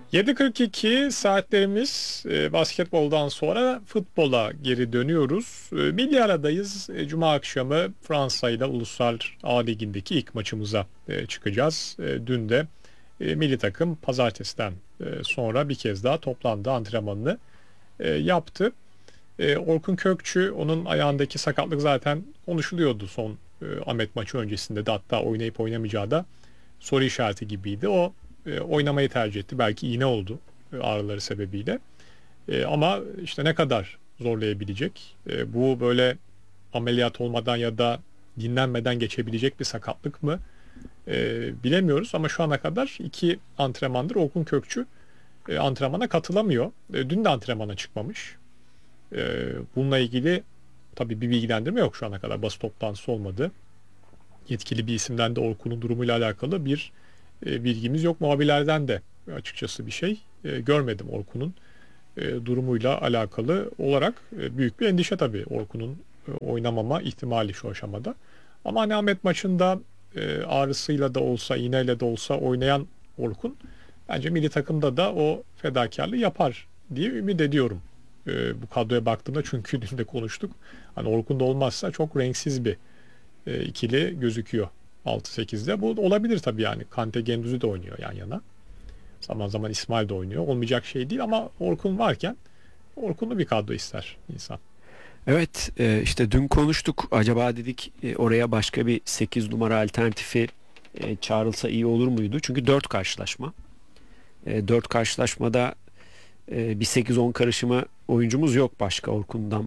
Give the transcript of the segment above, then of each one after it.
7.42 saatlerimiz, basketboldan sonra futbola geri dönüyoruz. Milli aradayız. Cuma akşamı Fransa ile Uluslar A Ligi'ndeki ilk maçımıza çıkacağız. Dün de milli takım pazartesiden sonra bir kez daha toplandı, antrenmanını yaptı. Orkun Kökçü, onun ayağındaki sakatlık zaten konuşuluyordu son Ahmet maçı öncesinde de, hatta oynayıp oynamayacağı da soru işareti gibiydi. O oynamayı tercih etti. Belki iğne oldu ağrıları sebebiyle. Ama işte ne kadar zorlayabilecek? Bu böyle ameliyat olmadan ya da dinlenmeden geçebilecek bir sakatlık mı? Bilemiyoruz ama şu ana kadar iki antrenmandır Orkun Kökçü antrenmana katılamıyor. Dün de antrenmana çıkmamış. Bununla ilgili tabii bir bilgilendirme yok şu ana kadar. Basın toplantısı olmadı. Yetkili bir isimden de Orkun'un durumuyla alakalı bir bilgimiz yok. Muhabirlerden de açıkçası bir şey görmedim Orkun'un durumuyla alakalı olarak. Büyük bir endişe tabii Orkun'un oynamama ihtimali şu aşamada. Ama hani Ahmet maçında ağrısıyla da olsa, iğneyle de olsa oynayan Orkun bence milli takımda da o fedakarlığı yapar diye ümit ediyorum. Bu kadroya baktığımda, çünkü dün de konuştuk. Hani Orkun da olmazsa çok renksiz bir ikili gözüküyor 6-8'de. Bu olabilir tabii yani. Kante Gendüzü de oynuyor yan yana. Zaman zaman İsmail de oynuyor. Olmayacak şey değil ama Orkun varken Orkunlu bir kadro ister insan. Evet, işte dün konuştuk. Acaba dedik oraya başka bir 8 numara alternatifi çağrılsa iyi olur muydu? Çünkü 4 karşılaşma. 4 karşılaşmada bir 8-10 karışımı oyuncumuz yok başka Orkun'dan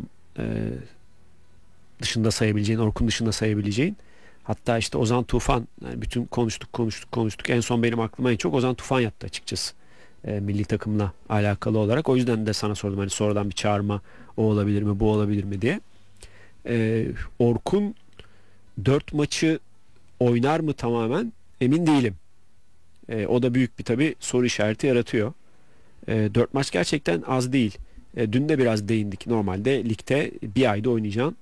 dışında sayabileceğin, Orkun dışında sayabileceğin. Hatta işte Ozan Tufan, yani bütün konuştuk. En son benim aklıma en çok Ozan Tufan yattı açıkçası. Milli takımla alakalı olarak. O yüzden de sana sordum, hani sonradan bir çağırma, o olabilir mi, bu olabilir mi diye. Orkun 4 maçı oynar mı tamamen emin değilim. O da büyük bir tabii soru işareti yaratıyor. 4 maç gerçekten az değil. Dün de biraz değindik. Normalde ligde bir ayda oynayacağın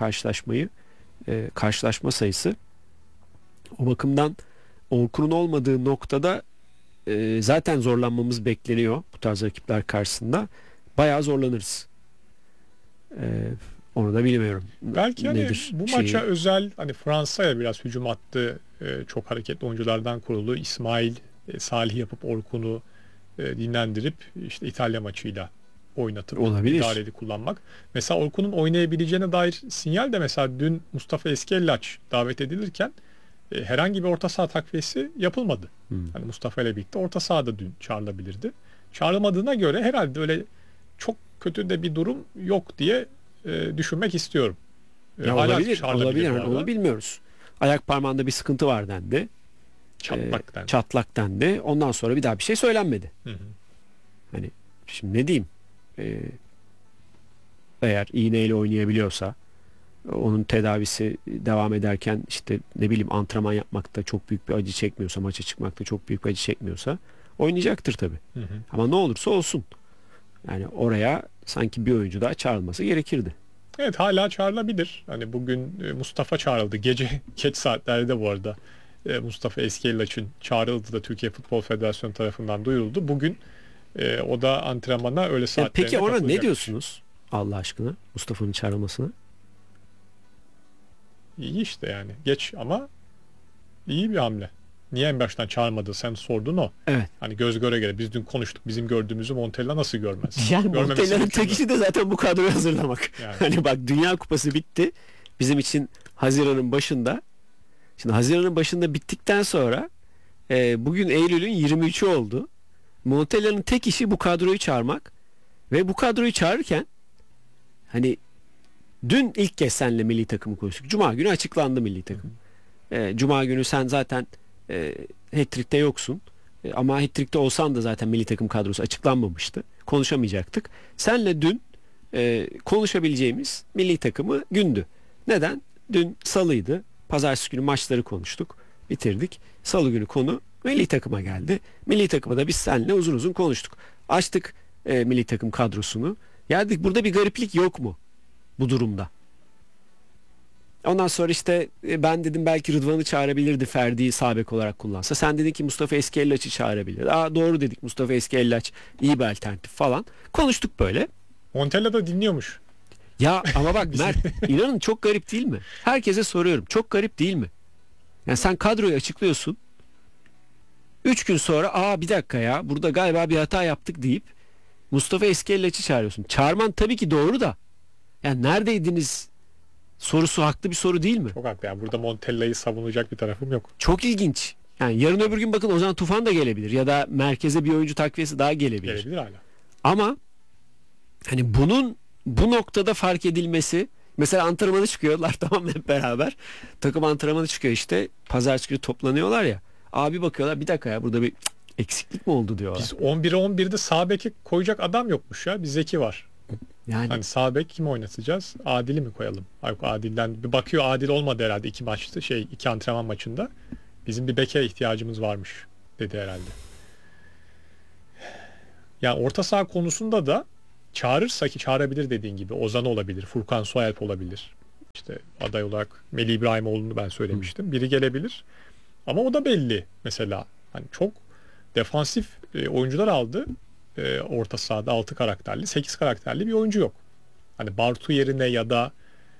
karşılaşma sayısı. O bakımdan Orkun'un olmadığı noktada zaten zorlanmamız bekleniyor bu tarz rakipler karşısında. Bayağı zorlanırız. Onu da bilmiyorum. Belki hani Nedir bu şeyi? maça özel, hani Fransa'ya biraz hücum attı. Çok hareketli oyunculardan kurulu. İsmail, Salih yapıp Orkun'u dinlendirip işte İtalya maçıyla oynatıp Olabilir. idareli kullanmak. Mesela Orkun'un oynayabileceğine dair sinyal de, mesela dün Mustafa Eskellaç davet edilirken herhangi bir orta saha takviyesi yapılmadı. Hani Mustafa ile birlikte orta sahada dün çağrılabilirdi. Çağrılmadığına göre herhalde öyle çok kötü de bir durum yok diye düşünmek istiyorum. Ya Hala olabilir. çağrılabilir bu Hani onu arada. bilmiyoruz. Ayak parmağında bir sıkıntı var dendi. Çatlaktan. Çatlak dendi. Ondan sonra bir daha bir şey söylenmedi. Hı hı. Hani şimdi ne diyeyim? Eğer iğneyle oynayabiliyorsa, onun tedavisi devam ederken işte ne bileyim antrenman yapmakta çok büyük bir acı çekmiyorsa, maça çıkmakta çok büyük bir acı çekmiyorsa oynayacaktır tabii. Hı hı. Ama ne olursa olsun. Yani oraya sanki bir oyuncu daha çağrılması gerekirdi. Evet, hala çağrılabilir. Hani bugün Mustafa çağrıldı. Gece geç saatlerde bu arada. Mustafa Eskellaç'ın çağrıldı da Türkiye Futbol Federasyonu tarafından duyuruldu. Bugün o da antrenmana öğle Peki saatlerinde ona ne katılacakmış. diyorsunuz? Allah aşkına Mustafa'nın çağrılmasına. İyi işte yani. Geç ama iyi bir hamle. Niye en baştan çağırmadı? Sen sordun o. Evet. Hani göz göre göre biz dün konuştuk. Bizim gördüğümüzü Montella nasıl görmez? Yani Görmemesi Montella'nın mümkün tek mü? işi de zaten bu kadroyu hazırlamak. Yani. Hani bak, Dünya Kupası bitti. Bizim için Haziran'ın başında. Şimdi Haziran'ın başında bittikten sonra bugün Eylül'ün 23'ü oldu. Montella'nın tek işi bu kadroyu çağırmak. Ve bu kadroyu çağırırken hani dün ilk kez seninle milli takımı konuştuk. Cuma günü açıklandı milli takım. Cuma günü sen zaten hat-trick'te yoksun. Ama hat-trick'te olsan da zaten milli takım kadrosu açıklanmamıştı. Konuşamayacaktık. Senle dün konuşabileceğimiz milli takımı gündü. Neden? Dün salıydı. Pazartesi günü maçları konuştuk. Bitirdik. Salı günü konu milli takıma geldi. Milli takıma da biz seninle uzun uzun konuştuk. Açtık milli takım kadrosunu. Ya dedik, burada bir gariplik yok mu bu durumda? Ondan sonra işte ben dedim belki Rıdvan'ı çağırabilirdi, Ferdi'yi sağ bek olarak kullansa. Sen dedin ki Mustafa Eskellaç'ı çağırabilir. Doğru dedik, Mustafa Eskellaç iyi bir alternatif falan. Konuştuk böyle. Montella da dinliyormuş. Ya ama bak Mert, inanın çok garip değil mi? Herkese soruyorum. Çok garip değil mi? Yani sen kadroyu açıklıyorsun. 3 gün sonra bir dakika ya burada galiba bir hata yaptık deyip Mustafa Eskellaç'ı çağırıyorsun. Çağırman tabii ki doğru da. Yani neredeydiniz sorusu haklı bir soru değil mi? Çok haklı yani. Burada Montella'yı savunacak bir tarafım yok. Çok ilginç. Yani yarın öbür gün bakın Ozan Tufan da gelebilir ya da merkeze bir oyuncu takviyesi daha gelebilir. Gelebilir hala. Ama hani bunun bu noktada fark edilmesi, mesela antrenmana çıkıyorlar tamam hep beraber. Takım antrenmanı çıkıyor işte. Pazartesi günü toplanıyorlar ya. Abi bakıyorlar bir dakika ya burada bir eksiklik mi oldu diyorlar. Biz 11'e 11'de sağ beki koyacak adam yokmuş ya. Bir Zeki var. Yani Hani sağ bek kimi oynatacağız? Adil'i mi koyalım? Yok, Adil'den bir bakıyor, Adil olmadı herhalde iki maçta, iki antrenman maçında. Bizim bir beke ihtiyacımız varmış dedi herhalde. Ya orta saha konusunda da çağırırsa ki çağırabilir dediğin gibi Ozan olabilir, Furkan Soyalp olabilir. İşte aday olarak Melih İbrahimoğlu'nu ben söylemiştim. Biri gelebilir. Ama o da belli mesela. Hani çok defansif oyuncular aldı. Orta sahada 6 karakterli, 8 karakterli bir oyuncu yok. Hani Bartu yerine ya da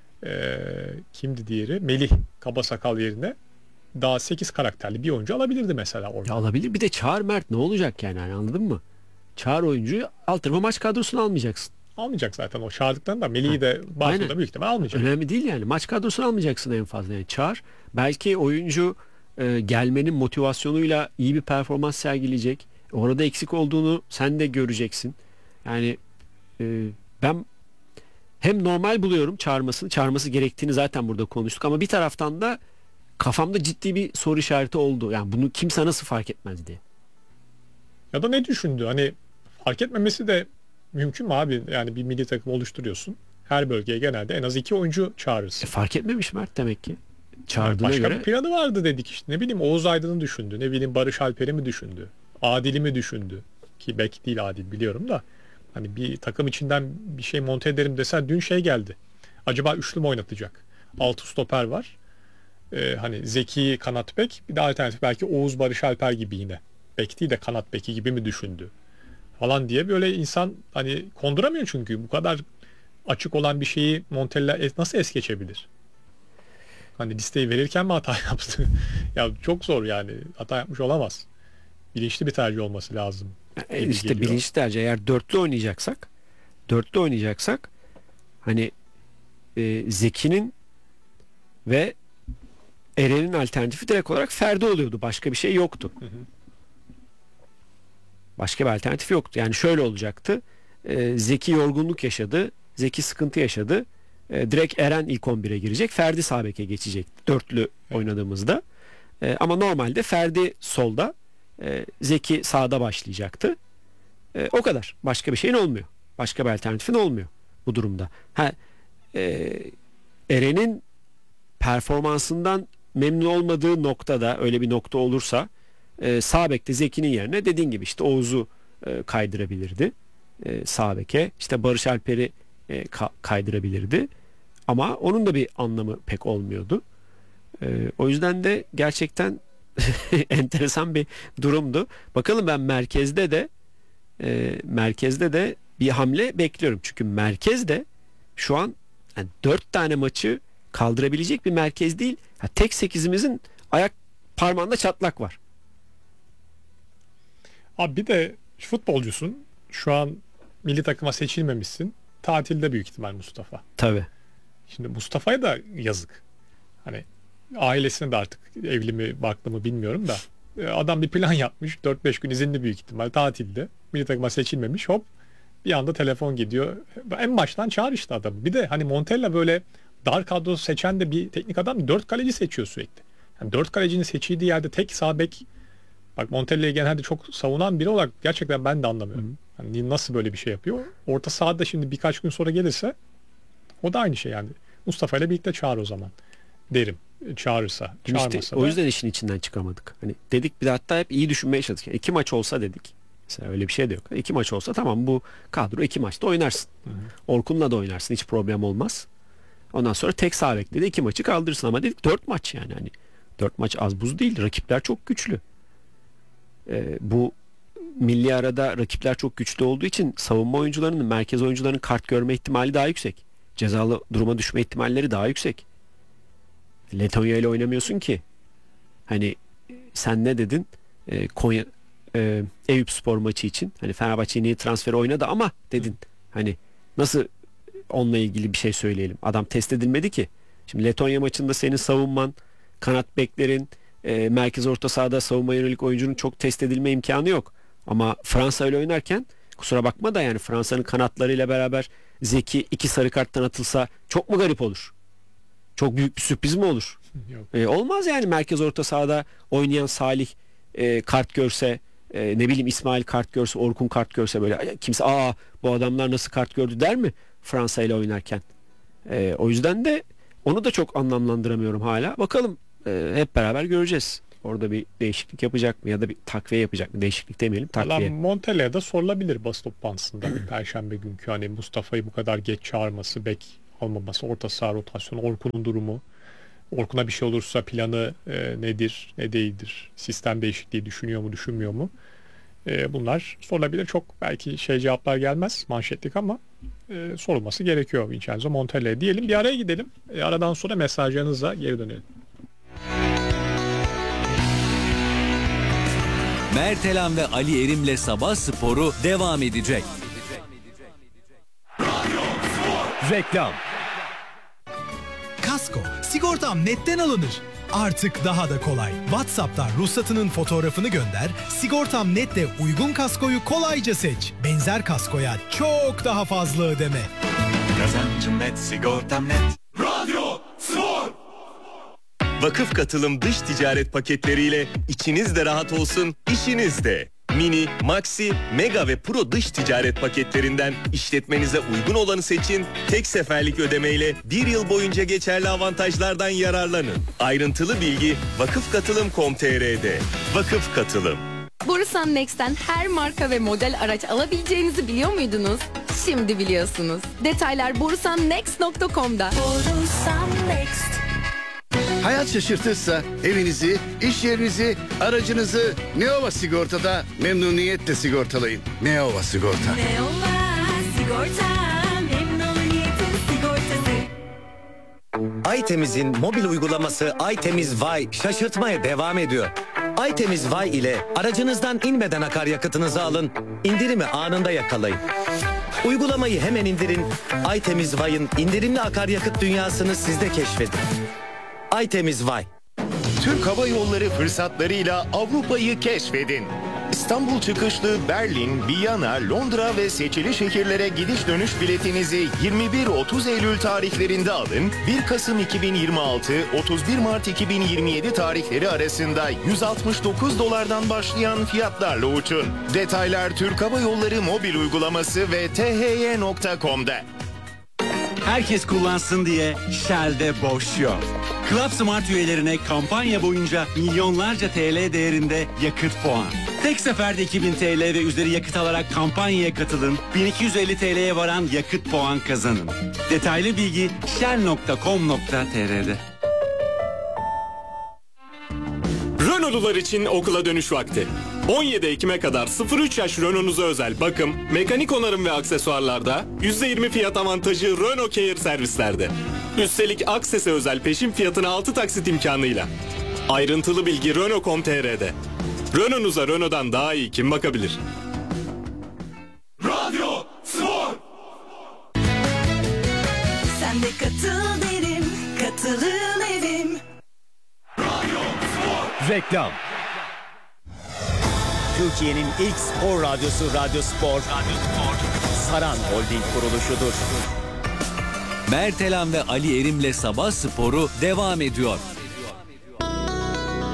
kimdi diğeri? Melih Kabasakal yerine daha 8 karakterli bir oyuncu alabilirdi mesela orada. ya alabilir, bir de çağır Mert, ne olacak yani, hani anladın mı? Çağır oyuncuyu, alt tarafa maç kadrosunu almayacaksın. Almayacak zaten o çağırdıklarını da, Melih'i de Aynen. Bartu'da büyük ihtimal almayacak. Önemli değil yani, maç kadrosunu almayacaksın en fazla, yani çağır. Belki oyuncu gelmenin motivasyonuyla iyi bir performans sergileyecek. Orada eksik olduğunu sen de göreceksin. Yani ben hem normal buluyorum çağırması gerektiğini zaten burada konuştuk, ama bir taraftan da kafamda ciddi bir soru işareti oldu. Yani bunu kimse nasıl fark etmez diye. Ya da ne düşündü? Hani fark etmemesi de mümkün mü abi? Yani bir milli takım oluşturuyorsun. Her bölgeye genelde en az 2 oyuncu çağırırsın. Fark etmemiş Mert demek ki. Yani Çağırdığına başka göre. bir planı vardı dedik işte. Ne bileyim Oğuz Aydın'ı düşündü. Ne bileyim Barış Alper'i mi düşündü? Adil'i mi düşündü? Ki bek değil Adil, biliyorum da. Hani bir takım içinden bir şey monte ederim desen, dün şey geldi. Acaba üçlü mü oynatacak? 6 stoper var. Hani Zeki kanat bek, bir de alternatif belki Oğuz Barış Alper gibi yine. Bek değil de kanat beki gibi mi düşündü? Falan diye böyle insan hani konduramıyor, çünkü bu kadar açık olan bir şeyi Montella nasıl es geçebilir? Hani listeyi verirken mi hata yaptı? Ya çok zor yani. Hata yapmış olamaz. Bilinçli bir tercih olması lazım gibi İşte geliyor. bilinçli tercih. Eğer dörtlü oynayacaksak hani Zeki'nin ve Eren'in alternatifi direkt olarak Ferdi oluyordu. Başka bir şey yoktu. Hı hı. Başka bir alternatif yoktu. Yani şöyle olacaktı. Zeki yorgunluk yaşadı. Zeki sıkıntı yaşadı. Direkt Eren ilk 11'e girecek. Ferdi sağ beke geçecek. Dörtlü oynadığımızda. Ama normalde Ferdi solda. Zeki sağda başlayacaktı. O kadar. Başka bir şeyin olmuyor. Başka bir alternatifin olmuyor bu durumda. Eren'in performansından memnun olmadığı noktada, öyle bir nokta olursa sağ bekte Zeki'nin yerine dediğin gibi işte Oğuz'u kaydırabilirdi. Sağ beke işte Barış Alper'i kaydırabilirdi. Ama onun da bir anlamı pek olmuyordu. O yüzden de gerçekten enteresan bir durumdu. Bakalım, ben merkezde de bir hamle bekliyorum. Çünkü merkezde şu an yani 4 tane maçı kaldırabilecek bir merkez değil. Tek 8'imizin ayak parmağında çatlak var. Abi bir de futbolcusun. Şu an milli takıma seçilmemişsin. Tatilde büyük ihtimal Mustafa. Tabii. Şimdi Mustafa'ya da yazık. Hani ailesine de artık evli mi barklı mı bilmiyorum da. Adam bir plan yapmış. 4-5 gün izinli büyük ihtimal tatilde. Milli takıma seçilmemiş, hop bir anda telefon gidiyor. En baştan çağır işte adamı. Bir de hani Montella böyle dar kadro seçen de bir teknik adam. 4 kaleci seçiyor sürekli. Yani 4 kalecinin seçildiği yerde tek sağ bek. Bak Montella'yı genelde çok savunan biri olarak gerçekten ben de anlamıyorum. Hani nasıl böyle bir şey yapıyor? Orta sahada şimdi birkaç gün sonra gelirse o da aynı şey yani. Mustafa ile birlikte çağır o zaman derim. Çağırırsa. Çağırmasa İşte da. o yüzden işin içinden çıkamadık. Hani dedik, bir de hatta hep iyi düşünmeye çalıştık. Yani 2 maç olsa dedik. Mesela öyle bir şey de yok. 2 maç olsa tamam, bu kadro 2 maçta oynarsın. Orkun'la da oynarsın. Hiç problem olmaz. Ondan sonra tek sağ bekle de 2 maçı kaldırırsın ama dedik 4 maç yani. Hani 4 maç az buz değil. Rakipler çok güçlü. Bu milli arada rakipler çok güçlü olduğu için savunma oyuncularının, merkez oyuncularının kart görme ihtimali daha yüksek. Cezalı duruma düşme ihtimalleri daha yüksek. Letonya ile oynamıyorsun ki. Hani sen ne dedin? Konya Eyüpspor maçı için. Hani Fenerbahçe niye transfer oynadı ama dedin. Hani nasıl onunla ilgili bir şey söyleyelim. Adam test edilmedi ki. Şimdi Letonya maçında senin savunman, kanat beklerin, merkez orta sahada savunma yönelik oyuncunun çok test edilme imkanı yok. Ama Fransa ile oynarken kusura bakma da yani Fransa'nın kanatlarıyla beraber Zeki 2 sarı karttan atılsa çok mu garip olur? Çok büyük bir sürpriz mi olur? Olmaz yani merkez orta sahada oynayan Salih kart görse, ne bileyim İsmail kart görse, Orkun kart görse böyle kimse bu adamlar nasıl kart gördü der mi Fransa ile oynarken? O yüzden de onu da çok anlamlandıramıyorum hala. Bakalım hep beraber göreceğiz. Orada bir değişiklik yapacak mı ya da bir takviye yapacak mı? Değişiklik demeyelim, takviye. Montella'ya sorulabilir basın toplantısında. Perşembe günkü hani Mustafa'yı bu kadar geç çağırması, bek almaması, orta saha rotasyonu, Orkun'un durumu. Orkun'a bir şey olursa planı nedir, ne değildir? Sistem değişikliği düşünüyor mu, düşünmüyor mu? Bunlar sorulabilir. Çok belki cevaplar gelmez manşetlik ama sorulması gerekiyor Vincenzo Montella'ya diyelim. Bir araya gidelim. Aradan sonra mesajlarınızla geri dönelim. Mertelan ve Ali Erim'le Sabah Sporu devam edecek. Reklam. Kasko, sigortam netten alınır. Artık daha da kolay. WhatsApp'tan ruhsatının fotoğrafını gönder, sigortam netle uygun kaskoyu kolayca seç. Benzer kaskoya çok daha fazla ödeme. Kazancım net, sigortam net. Radyo Spor. Vakıf katılım dış ticaret paketleriyle içiniz de rahat olsun, işiniz de. Mini, Maxi, Mega ve Pro dış ticaret paketlerinden işletmenize uygun olanı seçin. Tek seferlik ödemeyle 1 yıl boyunca geçerli avantajlardan yararlanın. Ayrıntılı bilgi vakıfkatılım.com.tr'de. Vakıf Katılım. Borusan Next'ten her marka ve model araç alabileceğinizi biliyor muydunuz? Şimdi biliyorsunuz. Detaylar borusannext.com'da. Borusan Next. Hayat şaşırtırsa evinizi, iş yerinizi, aracınızı Neova Sigorta'da memnuniyetle sigortalayın. Neova Sigorta. Neova Sigorta, memnuniyetin sigortası. Aytemiz'in mobil uygulaması Aytemiz Vay şaşırtmaya devam ediyor. Aytemiz Vay ile aracınızdan inmeden akaryakıtınızı alın, indirimi anında yakalayın. Uygulamayı hemen indirin, Aytemiz Vay'ın indirimli akaryakıt dünyasını siz de keşfedin. Aytemiz Vay. Türk Hava Yolları fırsatlarıyla Avrupa'yı keşfedin. İstanbul çıkışlı Berlin, Viyana, Londra ve seçili şehirlere gidiş dönüş biletinizi 21-30 Eylül tarihlerinde alın. 1 Kasım 2026, 31 Mart 2027 tarihleri arasında $169'dan başlayan fiyatlarla uçun. Detaylar Türk Hava Yolları mobil uygulaması ve thy.com'da. Herkes kullansın diye Shell'de boş yok. Club Smart üyelerine kampanya boyunca milyonlarca TL değerinde yakıt puan. Tek seferde 2000 TL ve üzeri yakıt alarak kampanyaya katılın. 1250 TL'ye varan yakıt puan kazanın. Detaylı bilgi shell.com.tr'de. Renault'lular için okula dönüş vakti. 17 Ekim'e kadar 0-3 yaş Renault'unuza özel bakım, mekanik onarım ve aksesuarlarda %20 fiyat avantajı Renault Care servislerde. Üstelik Akses'e özel peşin fiyatına 6 taksit imkanıyla. Ayrıntılı bilgi Renault.com.tr'de. Renault'uza Renault'dan daha iyi kim bakabilir? Radyo Spor. Sen de katıl derim, katılım edim. Radyo Spor. Reklam. Türkiye'nin ilk spor radyosu Radyo Spor. Saran Holding kuruluşudur. Mertelan ve Ali Erim'le Sabah Sporu devam ediyor.